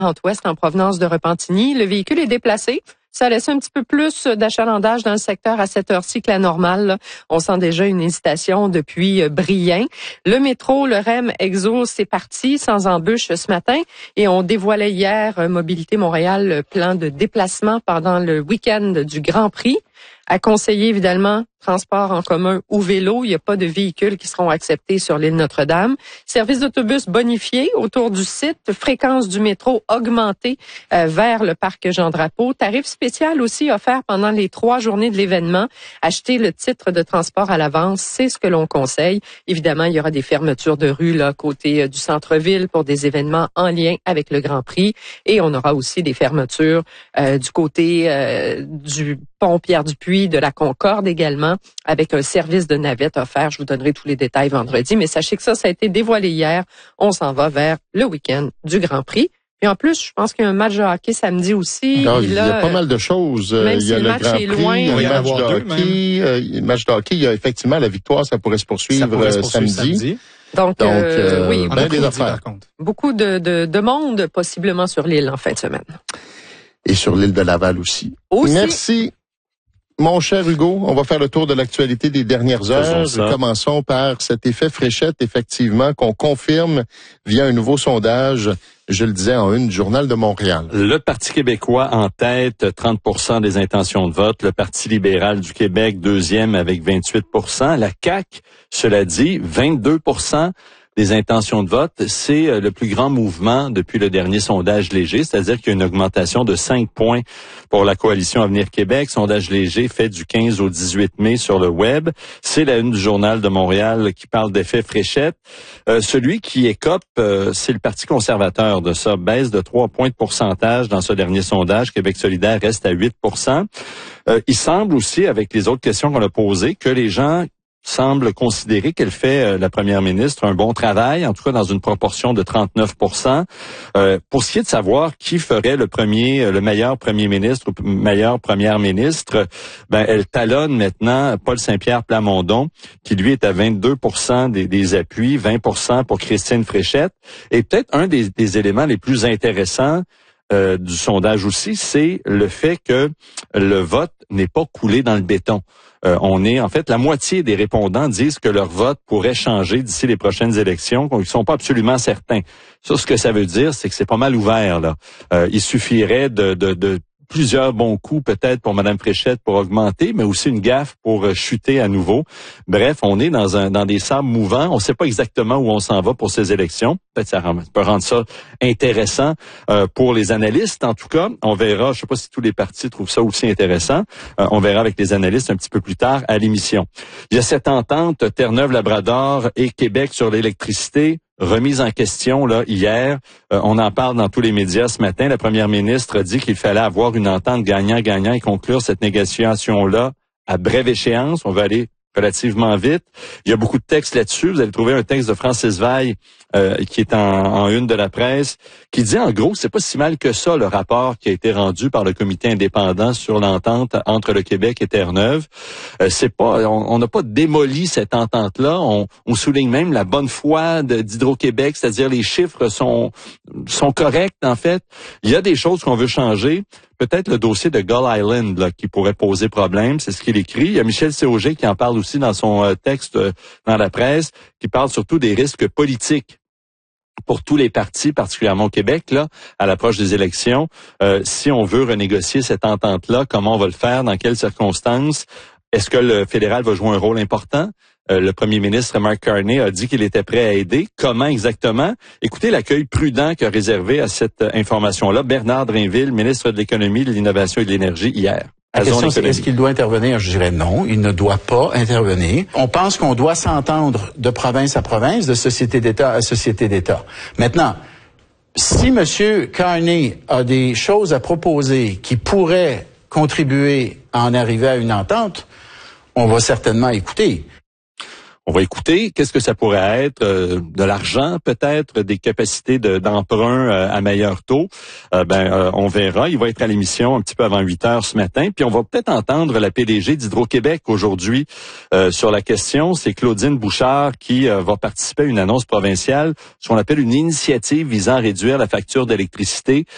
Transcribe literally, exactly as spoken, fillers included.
ouest en provenance de Repentigny. Le véhicule est déplacé. Ça laisse un petit peu plus d'achalandage dans le secteur à cette heure-ci que la normale. Là. On sent déjà une hésitation depuis Brien. Le métro, le R E M Exo, c'est parti sans embûche ce matin. Et on dévoilait hier Mobilité Montréal le plan de déplacement pendant le week-end du Grand Prix. À conseiller, évidemment, transport en commun ou vélo. Il n'y a pas de véhicules qui seront acceptés sur l'île Notre-Dame. Service d'autobus bonifié autour du site. Fréquence du métro augmentée euh, vers le parc Jean-Drapeau. Tarif spécial aussi offert pendant les trois journées de l'événement. Acheter le titre de transport à l'avance, c'est ce que l'on conseille. Évidemment, il y aura des fermetures de rue là côté euh, du centre-ville pour des événements en lien avec le Grand Prix. Et on aura aussi des fermetures euh, du côté euh, du pont Pierre-Dupuis, de la Concorde également, avec un service de navette offert. Je vous donnerai tous les détails vendredi, mais sachez que ça, ça a été dévoilé hier. On s'en va vers le week-end du Grand Prix. Et en plus, je pense qu'il y a un match de hockey samedi aussi. Non, il y a pas mal de choses. Même il y a si le, le match Grand est Prix, loin, il y a il le match de hockey. Euh, le match de hockey, il y a effectivement la victoire, ça pourrait se poursuivre, pourrait se poursuivre samedi. samedi. Donc, Donc euh, euh, oui, ben des affaires. Beaucoup de, de, de monde possiblement sur l'île en fin de semaine. Et sur l'île de Laval aussi. aussi. Merci. Mon cher Hugo, on va faire le tour de l'actualité des dernières heures. Commençons par cet effet fréchette, effectivement, qu'on confirme via un nouveau sondage, je le disais en une, du Journal de Montréal. Le Parti québécois en tête, trente pour cent des intentions de vote. Le Parti libéral du Québec, deuxième avec vingt-huit pour cent. La C A Q, cela dit, vingt-deux pour cent. Des intentions de vote, c'est le plus grand mouvement depuis le dernier sondage léger, c'est-à-dire qu'il y a une augmentation de cinq points pour la coalition Avenir Québec. Sondage léger fait du quinze au dix-huit mai sur le web. C'est la une du Journal de Montréal qui parle d'effet fréchette. Euh, celui qui écope, euh, c'est le Parti conservateur de ça, baisse de trois points de pourcentage dans ce dernier sondage. Québec solidaire reste à huit pour cent. Euh, il semble aussi, avec les autres questions qu'on a posées, que les gens semble considérer qu'elle fait, euh, la première ministre, un bon travail, en tout cas dans une proportion de trente-neuf pour cent. Euh, pour ce qui est de savoir qui ferait le premier, euh, le meilleur premier ministre ou meilleure première ministre, ben elle talonne maintenant Paul Saint-Pierre Plamondon, qui lui est à vingt-deux pour cent des, des appuis, vingt pour cent pour Christine Fréchette. Et peut-être un des, des éléments les plus intéressants euh, du sondage aussi, c'est le fait que le vote n'est pas coulé dans le béton. Euh, on est, en fait, la moitié des répondants disent que leur vote pourrait changer d'ici les prochaines élections, qu'ils ne sont pas absolument certains. Ça, ce que ça veut dire, c'est que c'est pas mal ouvert, là. Euh, il suffirait de, de, de plusieurs bons coups, peut-être, pour Mme Fréchette pour augmenter, mais aussi une gaffe pour euh, chuter à nouveau. Bref, on est dans un dans des sables mouvants. On ne sait pas exactement où on s'en va pour ces élections. Peut-être ça peut rendre ça intéressant euh, pour les analystes. En tout cas, on verra. Je ne sais pas si tous les partis trouvent ça aussi intéressant. Euh, on verra avec les analystes un petit peu plus tard à l'émission. Il y a cette entente Terre-Neuve-Labrador et Québec sur l'électricité. Remise en question là hier, euh, on en parle dans tous les médias ce matin. La première ministre a dit qu'il fallait avoir une entente gagnant-gagnant et conclure cette négociation-là à brève échéance. On va aller relativement vite. Il y a beaucoup de textes là-dessus. Vous allez trouver un texte de Francis Veil euh, qui est en, en une de la presse, qui dit en gros, c'est pas si mal que ça le rapport qui a été rendu par le comité indépendant sur l'entente entre le Québec et Terre-Neuve. Euh, c'est pas, on n'a pas démoli cette entente-là. On, on souligne même la bonne foi de, d'Hydro-Québec, c'est-à-dire les chiffres sont sont corrects en fait. Il y a des choses qu'on veut changer. Peut-être le dossier de Gull Island là, qui pourrait poser problème, c'est ce qu'il écrit. Il y a Michel Séauger qui en parle aussi dans son euh, texte euh, dans la presse, qui parle surtout des risques politiques pour tous les partis, particulièrement au Québec, là, à l'approche des élections. Euh, si on veut renégocier cette entente-là, comment on va le faire, dans quelles circonstances? Est-ce que le fédéral va jouer un rôle important? Euh, le premier ministre Mark Carney a dit qu'il était prêt à aider. Comment exactement? Écoutez l'accueil prudent qu'a réservé à cette information-là Bernard Drinville, ministre de l'Économie, de l'Innovation et de l'Énergie, hier. La question, c'est est-ce qu'il doit intervenir? Je dirais non, il ne doit pas intervenir. On pense qu'on doit s'entendre de province à province, de société d'État à société d'État. Maintenant, si M. Carney a des choses à proposer qui pourraient contribuer à en arriver à une entente, on va certainement écouter. On va écouter. Qu'est-ce que ça pourrait être? Euh, de l'argent, peut-être, des capacités de, d'emprunt euh, à meilleur taux. Euh, ben, euh, on verra. Il va être à l'émission un petit peu avant huit heures ce matin. Puis on va peut-être entendre la P D G d'Hydro-Québec aujourd'hui euh, sur la question. C'est Claudine Bouchard qui euh, va participer à une annonce provinciale, ce qu'on appelle une initiative visant à réduire la facture d'électricité.